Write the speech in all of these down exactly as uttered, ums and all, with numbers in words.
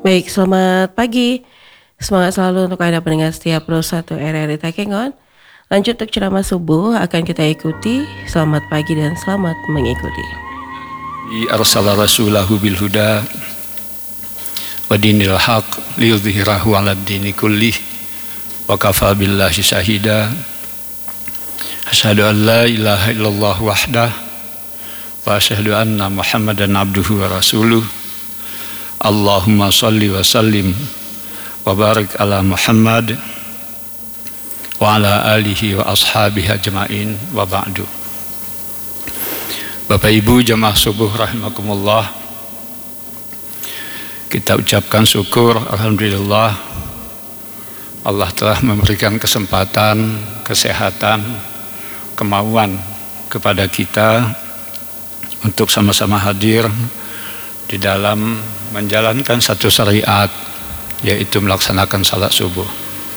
Baik, selamat pagi. Semangat selalu untuk Anda pendengar setia Pro satu R R I Takengon. Lanjut untuk ceramah subuh akan kita ikuti. Selamat pagi dan selamat mengikuti. Arsala rasulahu bil huda wa dinil haq liyudhhirahu 'ala ad-dini kullih wa kafa billahi syahida. Asyhadu an la ilaha illallah wahdah wa asyhadu anna Muhammadan abduhu wa rasuluh. Allahumma salli wa sallim wa barik ala Muhammad wa ala alihi wa ashabihi ajma'in wa ba'du. Bapak Ibu jamaah subuh rahimakumullah, kita ucapkan syukur, alhamdulillah Allah telah memberikan kesempatan, kesehatan, kemauan kepada kita untuk sama-sama hadir di dalam menjalankan satu syariat, yaitu melaksanakan salat subuh.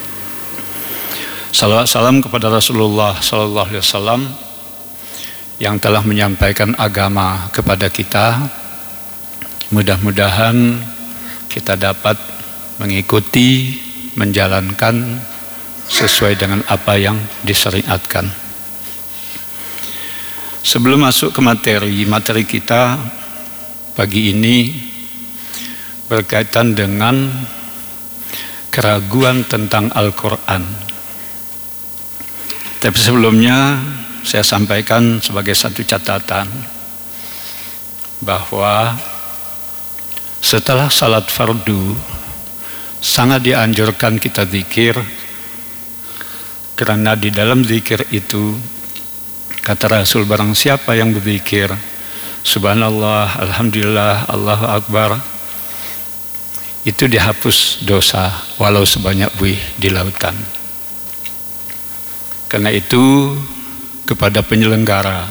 Salawat salam kepada Rasulullah Sallallahu Alaihi Wasallam yang telah menyampaikan agama kepada kita. Mudah-mudahan kita dapat mengikuti, menjalankan sesuai dengan apa yang disyariatkan. Sebelum masuk ke materi, materi kita pagi ini berkaitan dengan keraguan tentang Al-Quran. Tapi sebelumnya saya sampaikan sebagai satu catatan bahwa setelah salat fardu sangat dianjurkan kita zikir, karena di dalam zikir itu kata Rasul, barang siapa yang berzikir subhanallah, alhamdulillah, Allahu akbar, itu dihapus dosa walau sebanyak buih di lautan. Karena itu kepada penyelenggara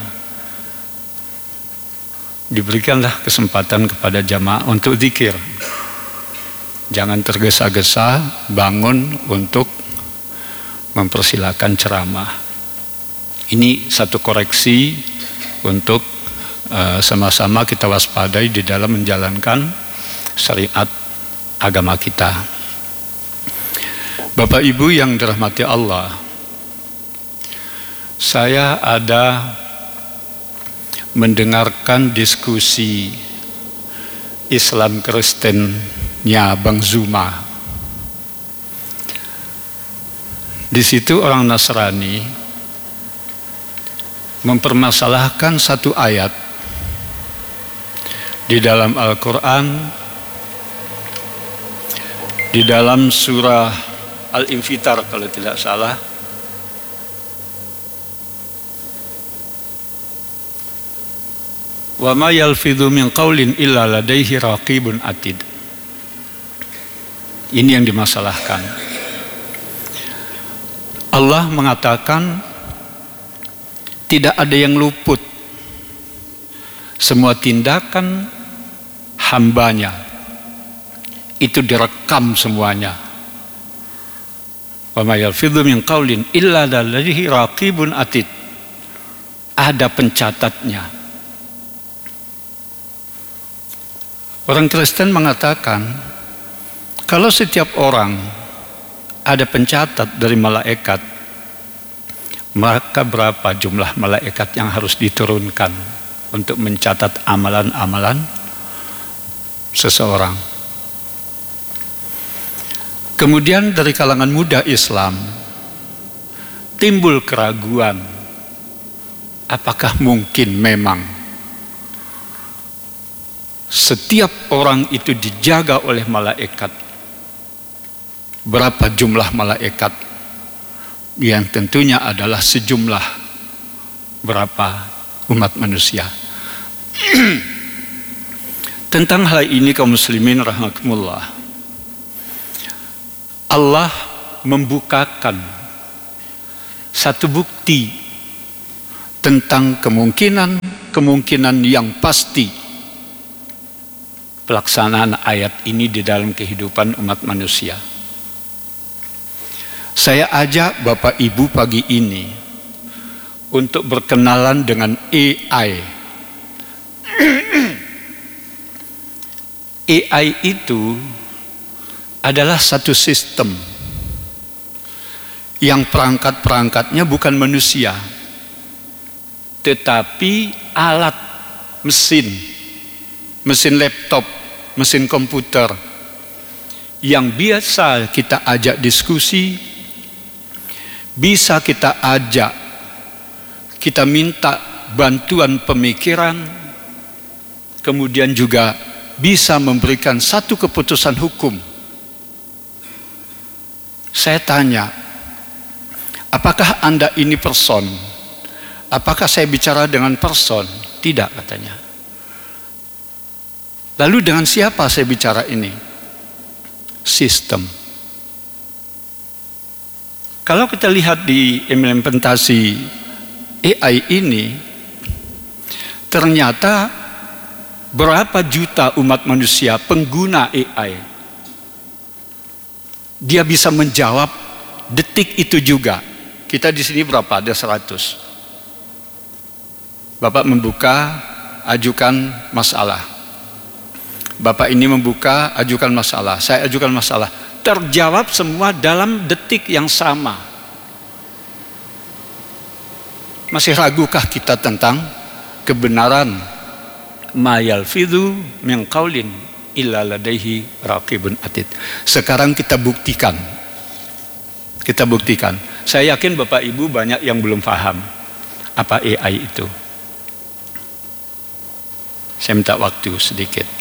diberikanlah kesempatan kepada jamaah untuk zikir. Jangan tergesa-gesa bangun untuk mempersilakan ceramah. Ini satu koreksi untuk uh, sama-sama kita waspadai di dalam menjalankan syariat agama kita. Bapak Ibu yang dirahmati Allah, saya ada mendengarkan diskusi Islam Kristennya Bang Zuma. Di situ orang Nasrani mempermasalahkan satu ayat di dalam Al-Quran, di dalam surah Al-Infitar kalau tidak salah, wa ma yalfidhu min qaulin illa ladaihi raqibun atid. Ini yang dimasalahkan. Allah mengatakan tidak ada yang luput, semua tindakan hambanya itu direkam semuanya. Wa ma yalfidhu min qaulin illa ladaihi raqibun atid. Ada pencatatnya. Orang Kristen mengatakan kalau setiap orang ada pencatat dari malaikat, maka berapa jumlah malaikat yang harus diturunkan untuk mencatat amalan-amalan seseorang. Kemudian dari kalangan muda Islam timbul keraguan, apakah mungkin memang setiap orang itu dijaga oleh malaikat? Berapa jumlah malaikat? Yang tentunya adalah sejumlah berapa umat manusia. Tentang hal ini kaum muslimin rahimakumullah, Allah membukakan satu bukti tentang kemungkinan-kemungkinan yang pasti pelaksanaan ayat ini di dalam kehidupan umat manusia. Saya ajak Bapak Ibu pagi ini untuk berkenalan dengan A I. A I itu adalah satu sistem yang perangkat-perangkatnya bukan manusia, tetapi alat, mesin, mesin laptop, mesin komputer, yang biasa kita ajak diskusi, bisa kita ajak, kita minta bantuan pemikiran, kemudian juga bisa memberikan satu keputusan hukum. Saya tanya, apakah Anda ini person? Apakah saya bicara dengan person? Tidak, katanya. Lalu dengan siapa saya bicara ini? Sistem. Kalau kita lihat di implementasi A I ini, ternyata berapa juta umat manusia pengguna A I, dia bisa menjawab detik itu juga. Kita di sini berapa? Ada seratus. Bapak membuka, ajukan masalah. Bapak ini membuka, ajukan masalah. Saya ajukan masalah. Terjawab semua dalam detik yang sama. Masih ragukah kita tentang kebenaran? Ma yalfidhu min qaulin illa ladaihi raqibun atid. Sekarang kita buktikan. Kita buktikan. Saya yakin Bapak Ibu banyak yang belum paham apa A I itu. Saya minta waktu sedikit.